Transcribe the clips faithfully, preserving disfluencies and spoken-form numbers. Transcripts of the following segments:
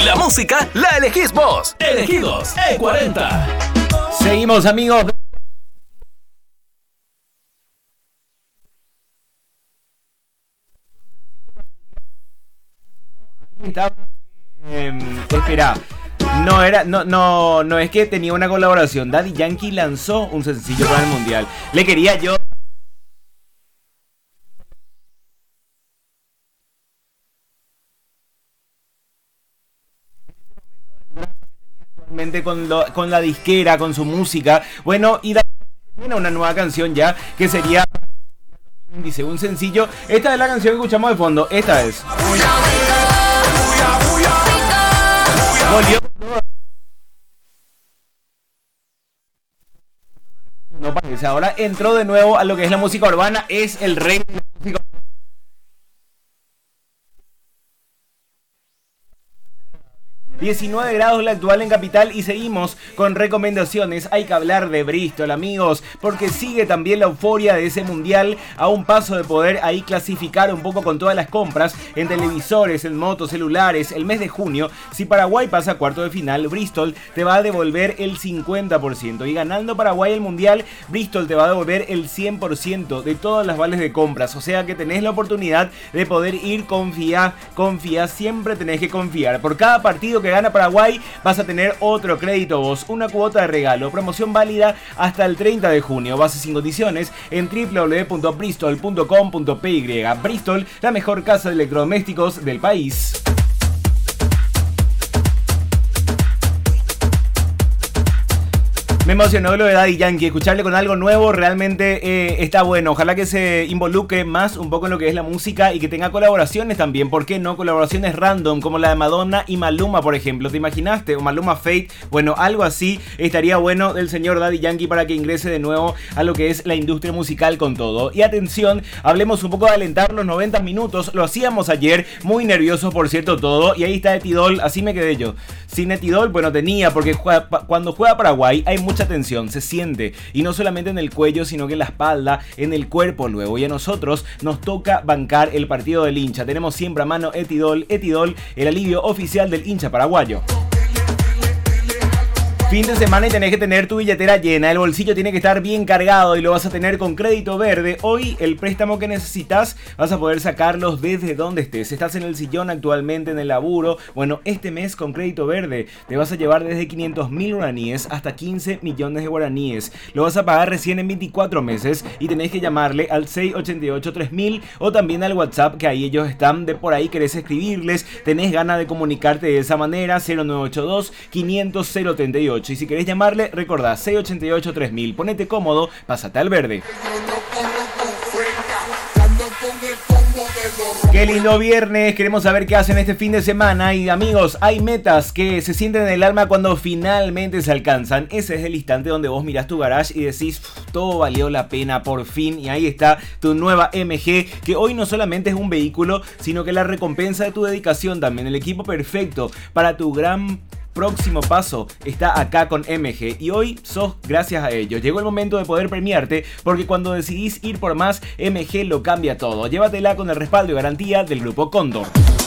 La música la elegís vos. Elegidos E cuarenta. Seguimos, amigos. Eh, espera, no era, no, no, no es que tenía una colaboración. Daddy Yankee lanzó un sencillo para el mundial. Le quería yo. Con, lo, con la disquera, con su música. Bueno, y da una nueva canción ya que sería, dice, un sencillo. Esta es la canción que escuchamos de fondo. Esta es. Volvió. No parece. Ahora entró de nuevo a lo que es la música urbana. Es el rey de la música urbana. diecinueve grados la actual en Capital y seguimos con recomendaciones. Hay que hablar de Bristol, amigos, porque sigue también la euforia de ese mundial, a un paso de poder ahí clasificar un poco con todas las compras en televisores, en motos, celulares. El mes de junio, si Paraguay pasa a cuarto de final, Bristol te va a devolver el cincuenta por ciento, y ganando Paraguay el mundial, Bristol te va a devolver el cien por ciento de todas las vales de compras. O sea que tenés la oportunidad de poder ir. Confía, confía, siempre tenés que confiar. Por cada partido que gana Paraguay vas a tener otro crédito vos, una cuota de regalo. Promoción válida hasta el treinta de junio. Bases sin condiciones en doble u doble u doble u punto bristol punto com punto p y. Bristol, la mejor casa de electrodomésticos del país. Me emocionó lo de Daddy Yankee, escucharle con algo nuevo realmente eh, está bueno. Ojalá que se involucre más un poco en lo que es la música y que tenga colaboraciones también. ¿Por qué no? Colaboraciones random como la de Madonna y Maluma, por ejemplo. ¿Te imaginaste? O Maluma Fate. Bueno, algo así estaría bueno del señor Daddy Yankee para que ingrese de nuevo a lo que es la industria musical con todo. Y atención, hablemos un poco de alentar los noventa minutos. Lo hacíamos ayer, muy nervioso por cierto todo. Y ahí está Etidol, así me quedé yo. Sin Etidol, bueno, tenía, porque juega, cuando juega Paraguay hay mucha tensión, se siente, y no solamente en el cuello, sino que en la espalda, en el cuerpo luego, y a nosotros nos toca bancar el partido del hincha. Tenemos siempre a mano Etidol, Etidol, el alivio oficial del hincha paraguayo. Fin de semana y tenés que tener tu billetera llena, el bolsillo tiene que estar bien cargado y lo vas a tener con Crédito Verde. Hoy el préstamo que necesitas vas a poder sacarlos desde donde estés. Estás en el sillón actualmente, en el laburo. Bueno, este mes con Crédito Verde te vas a llevar desde quinientos mil guaraníes hasta quince millones de guaraníes. Lo vas a pagar recién en veinticuatro meses y tenés que llamarle al seis ocho ocho tres mil o también al WhatsApp, que ahí ellos están. De por ahí querés escribirles, tenés ganas de comunicarte de esa manera, cero nueve ocho dos quinientos cero treinta y ocho. Y si querés llamarle, recordá seis ocho ocho tres mil. Ponete cómodo, pásate al verde. Qué lindo viernes, queremos saber qué hacen este fin de semana. Y amigos, hay metas que se sienten en el alma cuando finalmente se alcanzan. Ese es el instante donde vos mirás tu garage y decís, todo valió la pena por fin. Y ahí está tu nueva M G, que hoy no solamente es un vehículo, sino que la recompensa de tu dedicación también. El equipo perfecto para tu gran próximo paso está acá con M G, y hoy sos gracias a ellos. Llegó el momento de poder premiarte, porque cuando decidís ir por más, M G lo cambia todo. Llévatela con el respaldo y garantía del Grupo Cóndor.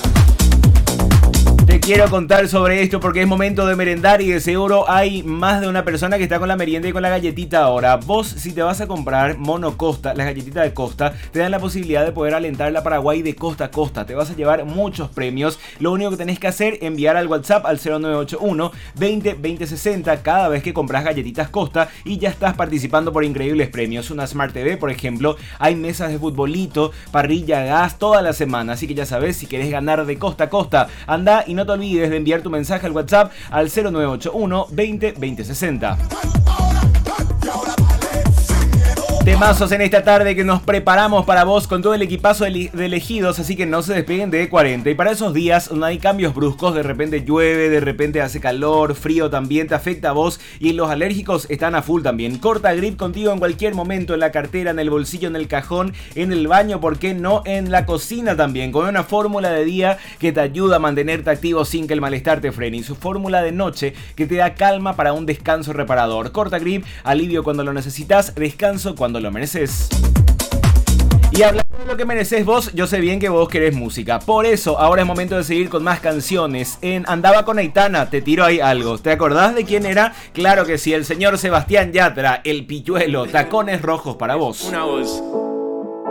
Te quiero contar sobre esto porque es momento de merendar, y de seguro hay más de una persona que está con la merienda y con la galletita ahora. Vos, si te vas a comprar Mono Costa, las galletitas de Costa, te dan la posibilidad de poder alentar la Paraguay de costa a costa. Te vas a llevar muchos premios. Lo único que tenés que hacer, enviar al WhatsApp al cero nueve ocho uno veinte veinte sesenta cada vez que compras galletitas Costa, y ya estás participando por increíbles premios. Una Smart T V, por ejemplo. Hay mesas de futbolito, parrilla, gas, toda la semana. Así que ya sabes, si querés ganar de costa a costa, anda y no te olvides de enviar tu mensaje al WhatsApp al cero nueve ocho uno veinte veinte sesenta. Temazos en esta tarde que nos preparamos para vos con todo el equipazo de elegidos, así que no se despeguen de E cuarenta. Y para esos días donde hay cambios bruscos, de repente llueve, de repente hace calor, frío también te afecta a vos, y los alérgicos están a full también. Corta Grip contigo en cualquier momento, en la cartera, en el bolsillo, en el cajón, en el baño, ¿por qué no? En la cocina también, con una fórmula de día que te ayuda a mantenerte activo sin que el malestar te frene, y su fórmula de noche que te da calma para un descanso reparador. Corta Grip, alivio cuando lo necesitas, descanso cuando lo mereces. Y hablando Lo que mereces vos, yo sé bien que vos querés música. Por eso, ahora es momento de seguir con más canciones. En Andaba con Aitana, te tiro ahí algo. ¿Te acordás de quién era? Claro que sí, el señor Sebastián Yatra, el pilluelo, Tacones Rojos para vos. Una voz.